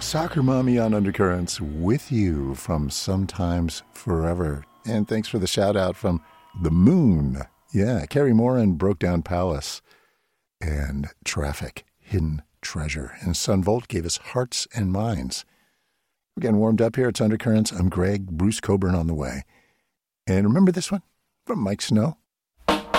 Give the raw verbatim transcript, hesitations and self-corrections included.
Soccer Mommy on Undercurrents with you from Sometimes Forever. And thanks for the shout out from The Moon. Yeah, Carrie Moore and Broke Down Palace. And Traffic, Hidden Treasure. And Sun Volt gave us Hearts and Minds. We're getting warmed up here. It's Undercurrents. I'm Greg, Bruce Coburn on the way. And remember this one from Mike Snow?